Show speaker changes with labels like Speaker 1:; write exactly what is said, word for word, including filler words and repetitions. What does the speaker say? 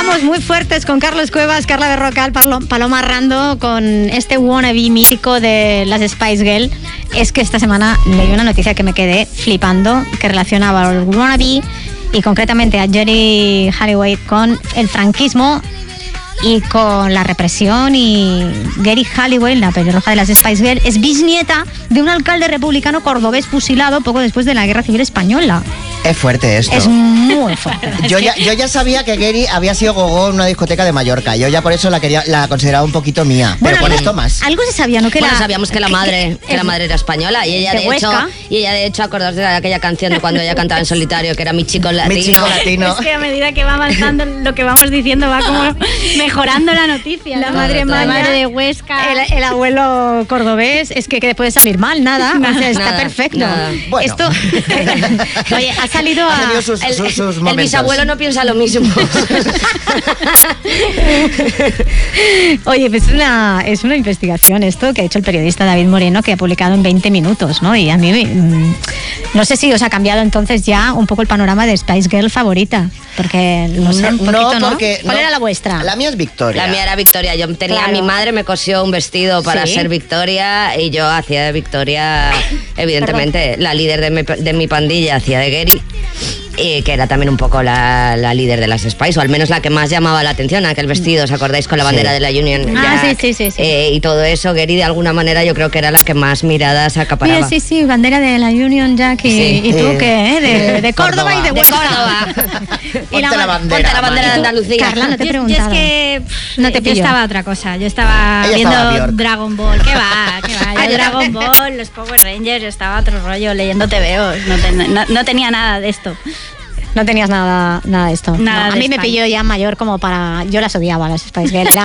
Speaker 1: Arrancamos muy fuertes con Carlos Cuevas, Carla Berrocal, Paloma Rando, con este wannabe mítico de las Spice Girls. Es que esta semana leí una noticia que me quedé flipando, que relacionaba al wannabe y concretamente a Geri Halliwell con el franquismo y con la represión. Y Geri Halliwell, la pelirroja de las Spice Girls, es bisnieta de un alcalde republicano cordobés fusilado poco después de la Guerra Civil Española.
Speaker 2: Es fuerte esto.
Speaker 1: Es muy fuerte.
Speaker 2: Yo ya, yo ya sabía que Geri había sido gogó en una discoteca de Mallorca. Yo ya por eso la quería, la consideraba un poquito mía. Pero bueno, con esto más.
Speaker 1: Algo se sabía, ¿no? Que
Speaker 3: bueno,
Speaker 1: la,
Speaker 3: sabíamos que la madre, que, que la madre era española y ella de, de hecho, y ella de hecho acordaos de aquella canción de cuando ella cantaba en solitario, que era Mi chico latino.
Speaker 2: Mi chico latino.
Speaker 4: Es que a medida que va avanzando lo que vamos diciendo va como mejorando la noticia.
Speaker 1: La
Speaker 4: ¿no?
Speaker 1: madre
Speaker 4: la
Speaker 1: Maya,
Speaker 4: madre de Huesca,
Speaker 1: el, el abuelo cordobés, es que, que puede salir mal, nada, nada o sea, está
Speaker 3: nada,
Speaker 1: perfecto.
Speaker 3: Nada.
Speaker 2: Bueno.
Speaker 1: Esto, oye, ha salido a...
Speaker 2: Ha sus,
Speaker 3: el,
Speaker 2: sus, sus
Speaker 3: el bisabuelo no piensa lo mismo.
Speaker 1: Oye, pues es una, es una investigación esto que ha hecho el periodista David Moreno, que ha publicado en veinte minutos, ¿no? Y a mí, mmm, no sé si os ha cambiado entonces ya un poco el panorama de Spice Girl favorita, porque no sé, un poquito,
Speaker 2: no, porque,
Speaker 1: ¿no? ¿Cuál
Speaker 2: no,
Speaker 1: era la vuestra?
Speaker 2: La mía es Victoria.
Speaker 3: La mía era Victoria. Yo tenía,
Speaker 1: Claro.
Speaker 3: mi madre me cosió un vestido para
Speaker 1: ¿Sí?
Speaker 3: ser Victoria y yo hacía de Victoria, evidentemente,
Speaker 1: Perdón.
Speaker 3: la líder de mi, de mi pandilla hacía de Geri. Y que era también un poco la, la líder de las Spice, o al menos la que más llamaba la atención, aquel vestido, ¿os acordáis? Con la bandera
Speaker 2: Sí.
Speaker 3: de la Union
Speaker 1: Ah,
Speaker 3: Jack,
Speaker 1: sí, sí, sí, sí.
Speaker 3: Eh, y todo eso, Geri de alguna manera yo creo que era la que más miradas acaparaba.
Speaker 1: Mira, sí, sí, bandera de la Union Jack y,
Speaker 3: Sí.
Speaker 1: ¿y tú
Speaker 2: Eh,
Speaker 1: qué? ¿eh? De, de Córdoba,
Speaker 2: Córdoba.
Speaker 1: y de
Speaker 3: De
Speaker 1: Huesca.
Speaker 3: Córdoba.
Speaker 1: Y
Speaker 2: Ponte la bandera.
Speaker 3: Ponte la bandera de
Speaker 2: Manu.
Speaker 3: Andalucía.
Speaker 1: Carla, no te he
Speaker 4: Yo, yo
Speaker 1: preguntado.
Speaker 4: es que pff,
Speaker 1: No te
Speaker 4: yo
Speaker 1: pillo.
Speaker 4: estaba otra cosa. Yo estaba
Speaker 2: Ella
Speaker 4: viendo
Speaker 2: estaba Bjork.
Speaker 4: Dragon Ball. ¿Qué va? ¿Qué va?
Speaker 1: Ah,
Speaker 4: Yo
Speaker 1: yo
Speaker 4: Dragon Ball, los Power Rangers, yo estaba otro rollo leyendo T V Os. No, ten- no, no tenía nada de esto.
Speaker 1: No tenías nada, nada de esto.
Speaker 4: Nada
Speaker 1: No, a
Speaker 4: de
Speaker 1: mí me
Speaker 4: Spice.
Speaker 1: pilló ya mayor como para... Yo las odiaba, las Spice Girls. Era